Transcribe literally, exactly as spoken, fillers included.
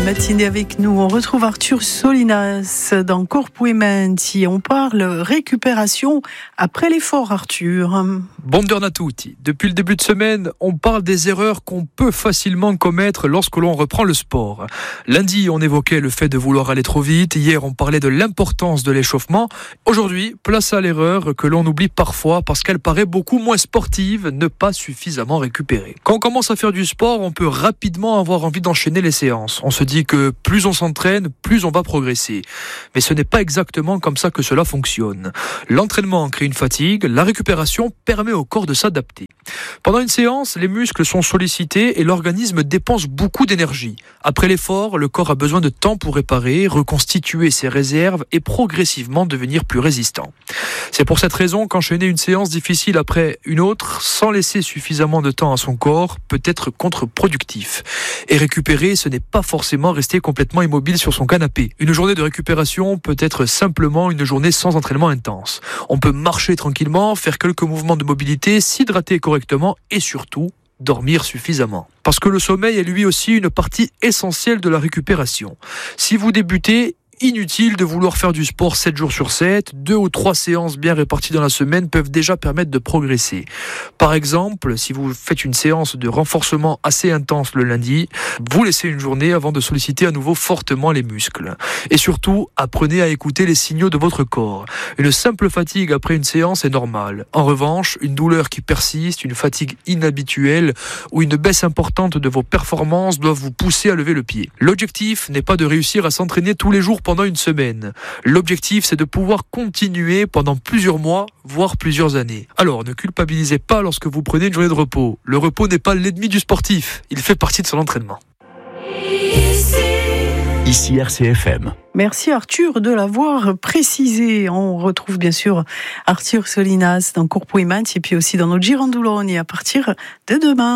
matinée avec nous. On retrouve Arthur Solinas dans Corpo e Menti. On parle récupération après l'effort, Arthur. Buongiorno a tutti. Depuis le début de semaine, on parle des erreurs qu'on peut facilement commettre lorsque l'on reprend le sport. Lundi, on évoquait le fait de vouloir aller trop vite. Hier, on parlait de l'importance de l'échauffement. Aujourd'hui, place à l'erreur que l'on oublie parfois parce qu'elle paraît beaucoup moins sportive, ne pas suffisamment récupérer. Quand on commence à faire du sport, on peut rapidement avoir envie d'enchaîner les séances. On se dit que plus on s'entraîne, plus on va progresser. Mais ce n'est pas exactement comme ça que cela fonctionne. L'entraînement crée une fatigue, la récupération permet au corps de s'adapter. Pendant une séance, les muscles sont sollicités et l'organisme dépense beaucoup d'énergie. Après l'effort, le corps a besoin de temps pour réparer, reconstituer ses réserves et progressivement devenir plus résistant. C'est pour cette raison qu'enchaîner une séance difficile après une autre, sans laisser suffisamment de temps à son corps, peut être contre-productif. Et récupérer, ce n'est pas forcément rester complètement immobile sur son canapé. Une journée de récupération peut être simplement une journée sans entraînement intense. On peut marcher tranquillement, faire quelques mouvements de mobilité, s'hydrater correctement et surtout dormir suffisamment. Parce que le sommeil est lui aussi une partie essentielle de la récupération. Si vous débutez, inutile de vouloir faire du sport sept jours sur sept, deux ou trois séances bien réparties dans la semaine peuvent déjà permettre de progresser. Par exemple, si vous faites une séance de renforcement assez intense le lundi, vous laissez une journée avant de solliciter à nouveau fortement les muscles. Et surtout, apprenez à écouter les signaux de votre corps. Une simple fatigue après une séance est normale. En revanche, une douleur qui persiste, une fatigue inhabituelle ou une baisse importante de vos performances doivent vous pousser à lever le pied. L'objectif n'est pas de réussir à s'entraîner tous les jours pendant une semaine. L'objectif, c'est de pouvoir continuer pendant plusieurs mois, voire plusieurs années. Alors, ne culpabilisez pas lorsque vous prenez une journée de repos. Le repos n'est pas l'ennemi du sportif. Il fait partie de son entraînement. Ici R C F M. Merci Arthur de l'avoir précisé. On retrouve bien sûr Arthur Solinas dans Corpo e Menti et puis aussi dans notre Girondouloni à partir de demain.